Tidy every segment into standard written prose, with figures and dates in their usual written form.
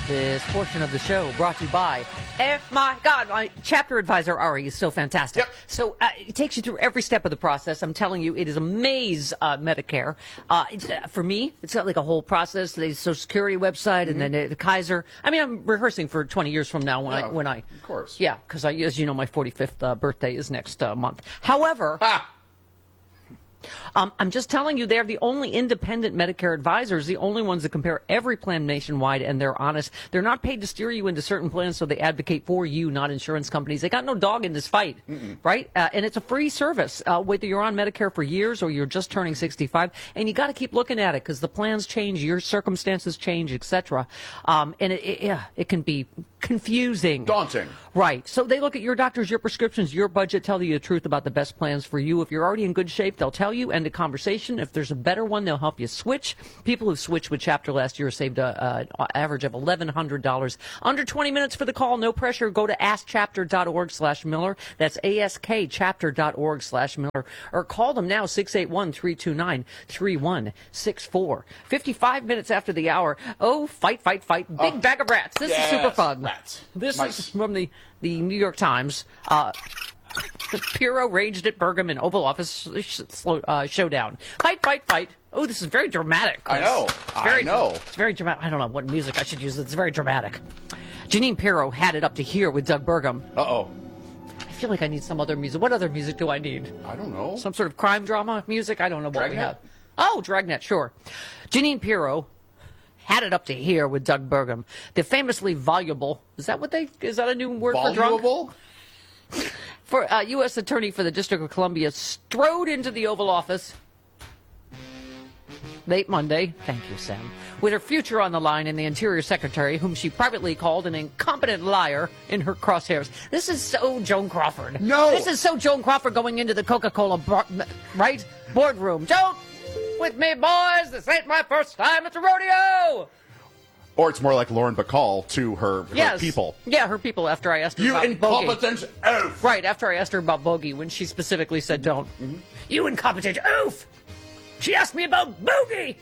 This portion of the show brought to you by, my God, my chapter advisor, Ari, is so fantastic. Yep. So it takes you through every step of the process. I'm telling you, it is a maze, Medicare. For me, it's got like a whole process, the Social Security website, and then the Kaiser. I mean, I'm rehearsing for 20 years from now when I of course. Yeah, because as you know, my 45th birthday is next month. However... I'm just telling you, they're the only independent Medicare advisors, the only ones that compare every plan nationwide, and they're honest. They're not paid to steer you into certain plans, so they advocate for you, not insurance companies. They got no dog in this fight, right? And it's a free service, whether you're on Medicare for years or you're just turning 65. And you got to keep looking at it because the plans change, your circumstances change, etc. And it can be confusing. Daunting. Right. So they look at your doctors, your prescriptions, your budget, tell you the truth about the best plans for you. If you're already in good shape, they'll tell you, end the conversation. If there's a better one, they'll help you switch. People who switched with Chapter last year saved an average of $1,100. Under 20 minutes for the call, no pressure. Go to askchapter.org/Miller. That's askchapter.org/Miller. Or call them now, 681-329-3164. 55 minutes after the hour. Oh, fight. Big bag of rats. This is super fun. Rats. This Nice. is from the New York Times. Pirro raged at Burgum in Oval Office showdown. Fight. Oh, this is very dramatic. I know. It's very dramatic. I don't know what music I should use. It's very dramatic. Jeanine Pirro had it up to here with Doug Burgum. Uh-oh. I feel like I need some other music. What other music do I need? I don't know. Some sort of crime drama music? I don't know what we Dragnet? have. Oh, Dragnet, sure. Jeanine Pirro had it up to here with Doug Burgum. The famously voluble, is that a new word for drunk? Voluble? For U.S. Attorney for the District of Columbia strode into the Oval Office late Monday, thank you, Sam, with her future on the line and the Interior Secretary, whom she privately called an incompetent liar, in her crosshairs. This is so Joan Crawford. No! This is so Joan Crawford going into the Coca-Cola boardroom. Don't with me, boys. This ain't my first time at the rodeo. Or it's more like Lauren Bacall to her people. Yeah, her people, after I asked her You about incompetent oaf! Right, after I asked her about Bogey, when she specifically said don't. You incompetent oof! She asked me about Bogey!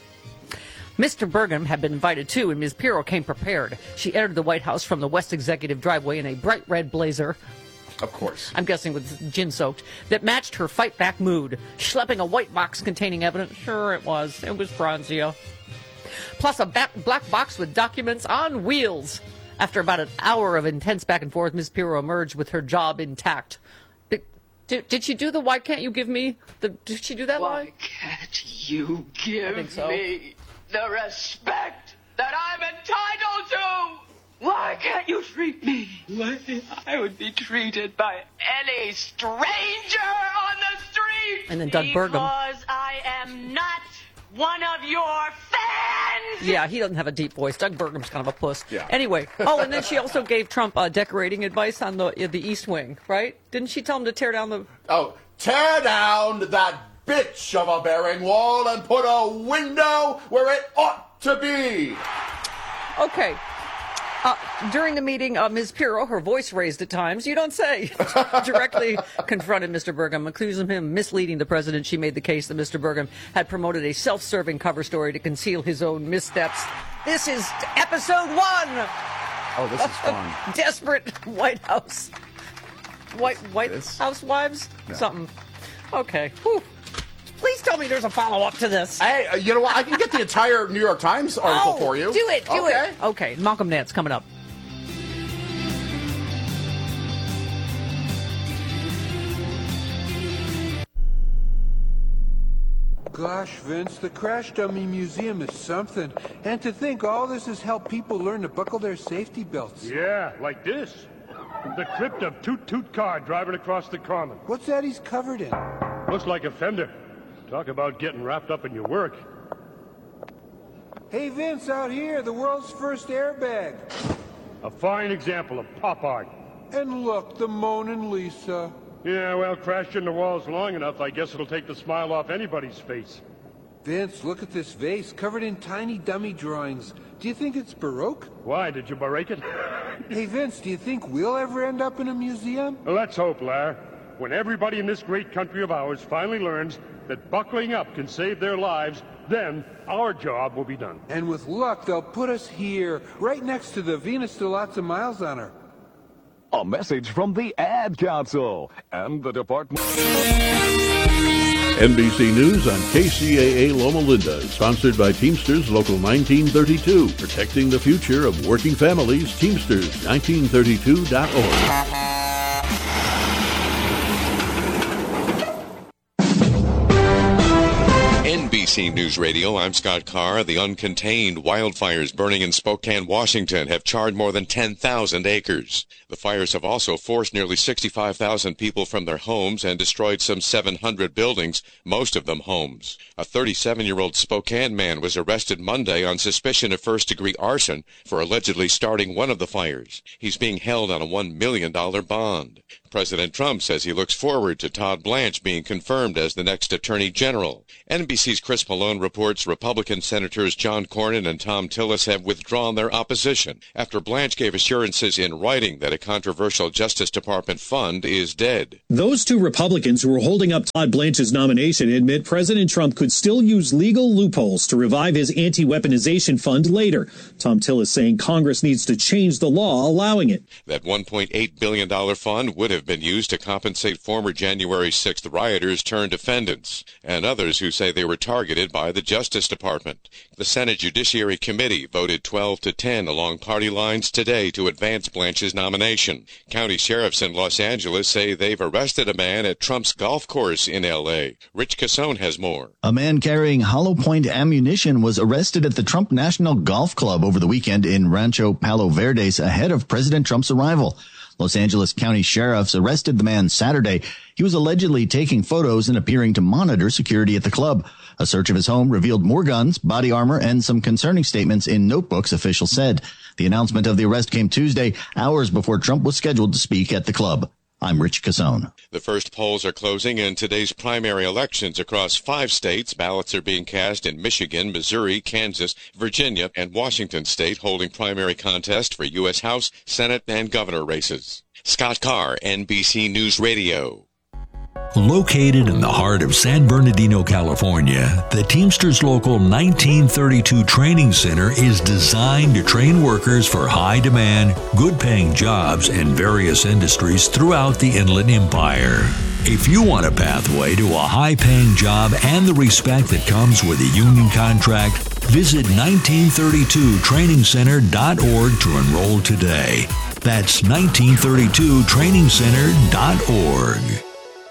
Mr. Burgum had been invited too, and Ms. Pirro came prepared. She entered the White House from the West Executive driveway in a bright red blazer. Of course. I'm guessing with gin-soaked, that matched her fight-back mood. Schlepping a white box containing evidence. Sure it was. It was Franzia. Plus a black box with documents on wheels. After about an hour of intense back and forth, Ms. Pirro emerged with her job intact. Did she do the "why can't you give me"? Did she do that line? Why can't you give so. me the respect that I'm entitled to? Why can't you treat me like I would be treated by any stranger on the street? And then Doug Burgum. Because I am not one of your fans! Yeah, he doesn't have a deep voice. Doug Burgum's kind of a puss. Yeah. Anyway, and then she also gave Trump decorating advice on the East Wing, right? Didn't she tell him to tear down the... Oh, tear down that bitch of a bearing wall and put a window where it ought to be! Okay. During the meeting, Ms. Pirro, her voice raised at times, you don't say, directly confronted Mr. Burgum, accusing him of misleading the president. She made the case that Mr. Burgum had promoted a self-serving cover story to conceal his own missteps. This is episode 1. Oh, this is fun. Desperate White House. White This? Housewives? No. Something. Okay. Whew. Please tell me there's a follow-up to this. Hey, you know what? I can get the entire New York Times article for you. Do it. Okay. Okay, Malcolm Nance coming up. Gosh, Vince, the Crash Dummy Museum is something. And to think all this has helped people learn to buckle their safety belts. Yeah, like this. The crypt of Toot Toot car driving across the common. What's that he's covered in? Looks like a fender. Talk about getting wrapped up in your work. Hey, Vince, out here, the world's first airbag. A fine example of pop art. And look, the Mona Lisa. Yeah, well, crashed in the walls long enough, I guess it'll take the smile off anybody's face. Vince, look at this vase, covered in tiny dummy drawings. Do you think it's Baroque? Why, did you break it? Hey, Vince, do you think we'll ever end up in a museum? Well, let's hope, Lar. when everybody in this great country of ours finally learns that buckling up can save their lives, then our job will be done. And with luck, they'll put us here, right next to the Venus de Lots of Miles on her. A message from the Ad Council and the Department. NBC News on KCAA Loma Linda, sponsored by Teamsters Local 1932, protecting the future of working families. Teamsters 1932.org. NBC News Radio, I'm Scott Carr. The uncontained wildfires burning in Spokane, Washington have charred more than 10,000 acres. The fires have also forced nearly 65,000 people from their homes and destroyed some 700 buildings, most of them homes. A 37-year-old Spokane man was arrested Monday on suspicion of first-degree arson for allegedly starting one of the fires. He's being held on a $1 million bond. President Trump says he looks forward to Todd Blanche being confirmed as the next Attorney General. NBC's Chris Malone reports Republican Senators John Cornyn and Thom Tillis have withdrawn their opposition after Blanche gave assurances in writing that a controversial Justice Department fund is dead. Those two Republicans who were holding up Todd Blanche's nomination admit President Trump could still use legal loopholes to revive his anti-weaponization fund later. Thom Tillis saying Congress needs to change the law allowing it. That $1.8 billion fund would have been used to compensate former January 6th rioters turned defendants and others who say they were targeted by the Justice Department. The Senate Judiciary Committee voted 12-10 along party lines today to advance Blanche's nomination. County sheriffs in Los Angeles say they've arrested a man at Trump's golf course in L.A. Rich Cassone has more. A man carrying hollow point ammunition was arrested at the Trump National Golf Club over the weekend in Rancho Palo Verdes ahead of President Trump's arrival. Los Angeles County sheriffs arrested the man Saturday. He was allegedly taking photos and appearing to monitor security at the club. A search of his home revealed more guns, body armor, and some concerning statements in notebooks, officials said. The announcement of the arrest came Tuesday, hours before Trump was scheduled to speak at the club. I'm Rich Cassone. The first polls are closing in today's primary elections across 5 states. Ballots are being cast in Michigan, Missouri, Kansas, Virginia, and Washington state, holding primary contest for U.S. House, Senate, and governor races. Scott Carr, NBC News Radio. Located in the heart of San Bernardino, California, the Teamsters Local 1932 Training Center is designed to train workers for high-demand, good-paying jobs in various industries throughout the Inland Empire. If you want a pathway to a high-paying job and the respect that comes with a union contract, visit 1932trainingcenter.org to enroll today. That's 1932trainingcenter.org.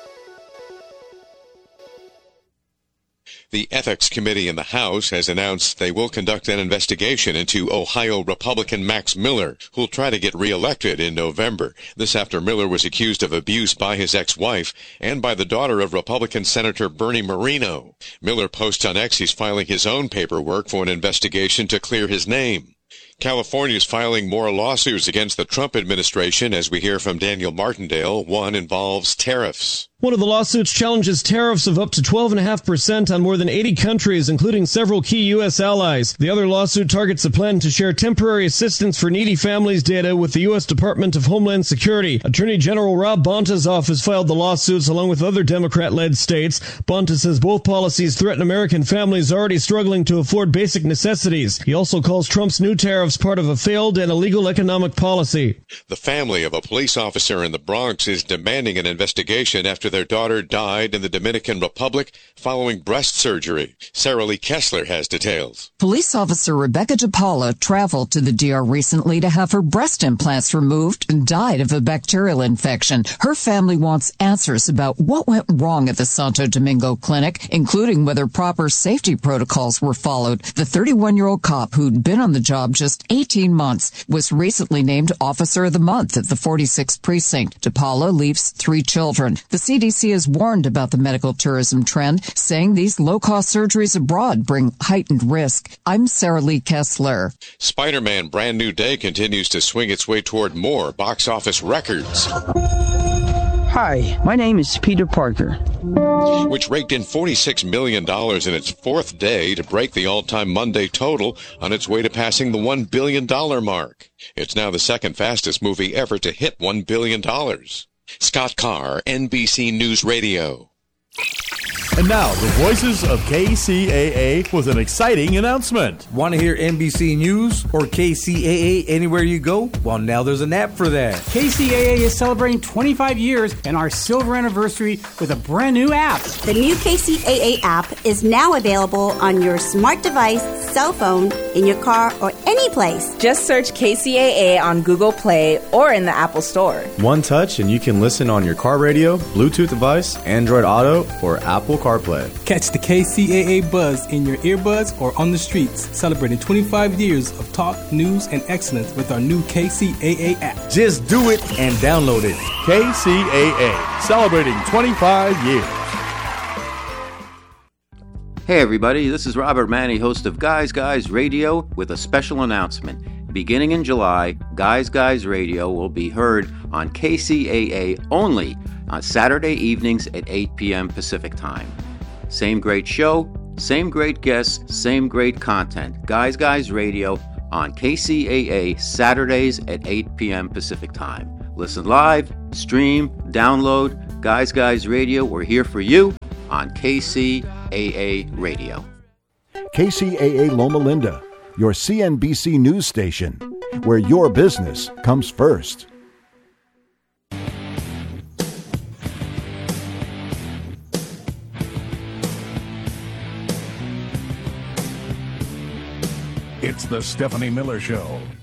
The Ethics Committee in the House has announced they will conduct an investigation into Ohio Republican Max Miller, who'll try to get reelected in November. This after Miller was accused of abuse by his ex-wife and by the daughter of Republican Senator Bernie Moreno. Miller posts on X he's filing his own paperwork for an investigation to clear his name. California is filing more lawsuits against the Trump administration, as we hear from Daniel Martindale. One involves tariffs. One of the lawsuits challenges tariffs of up to 12.5% on more than 80 countries, including several key U.S. allies. The other lawsuit targets a plan to share temporary assistance for needy families data with the U.S. Department of Homeland Security. Attorney General Rob Bonta's office filed the lawsuits along with other Democrat-led states. Bonta says both policies threaten American families already struggling to afford basic necessities. He also calls Trump's new tariffs part of a failed and illegal economic policy. The family of a police officer in the Bronx is demanding an investigation after their daughter died in the Dominican Republic following breast surgery. Sarah Lee Kessler has details. Police officer Rebecca DePaula traveled to the DR recently to have her breast implants removed and died of a bacterial infection. Her family wants answers about what went wrong at the Santo Domingo clinic, including whether proper safety protocols were followed. The 31-year-old cop who'd been on the job just 18 months was recently named Officer of the Month at the 46th Precinct. DePaula leaves 3 children. The CDC has warned about the medical tourism trend, saying these low-cost surgeries abroad bring heightened risk. I'm Sarah Lee Kessler. Spider-Man Brand New Day continues to swing its way toward more box office records. Hi, my name is Peter Parker. Which raked in $46 million in its 4th day to break the all-time Monday total on its way to passing the $1 billion mark. It's now the second fastest movie ever to hit $1 billion. Scott Carr, NBC News Radio. And now, the voices of KCAA with an exciting announcement. Want to hear NBC News or KCAA anywhere you go? Well, now there's an app for that. KCAA is celebrating 25 years and our silver anniversary with a brand new app. The new KCAA app is now available on your smart device, cell phone, in your car, or any place. Just search KCAA on Google Play or in the Apple Store. One touch and you can listen on your car radio, Bluetooth device, Android Auto, or Apple CarPlay. Catch the KCAA buzz in your earbuds or on the streets, celebrating 25 years of talk, news, and excellence with our new KCAA app. Just do it and download it. KCAA, celebrating 25 years. Hey everybody, this is Robert Manny, host of Guys Radio, with a special announcement. Beginning in July, Guys Radio will be heard on KCAA only on Saturday evenings at 8 p.m. Pacific Time. Same great show, same great guests, same great content. Guys Radio on KCAA Saturdays at 8 p.m. Pacific Time. Listen live, stream, download. Guys Radio, we're here for you on KCAA Radio. KCAA Loma Linda, your CNBC news station, where your business comes first. It's the Stephanie Miller Show.